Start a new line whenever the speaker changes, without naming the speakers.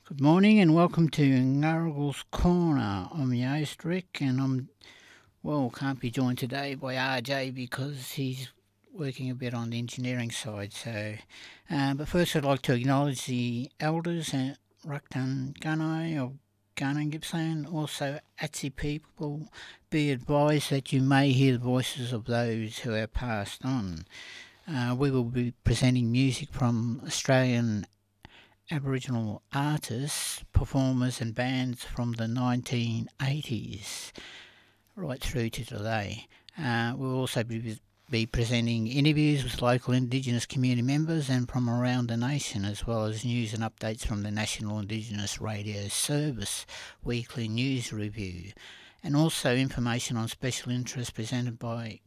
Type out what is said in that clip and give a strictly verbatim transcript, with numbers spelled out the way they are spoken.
Good morning and welcome to Ngurrgle's Corner. I'm your host Rick, and I'm well can't be joined today by R J because he's working a bit on the engineering side. So, uh, but first I'd like to acknowledge the elders at Ruckton Gunai of Gunai Gippsland. Also, Atsi people, be advised that you may hear the voices of those who have passed on. Uh, we will be presenting music from Australian Aboriginal artists, performers, and bands from the nineteen eighties right through to today. Uh, we'll also be, be presenting interviews with local Indigenous community members and from around the nation, as well as news and updates from the National Indigenous Radio Service weekly news review, and also information on special interests presented by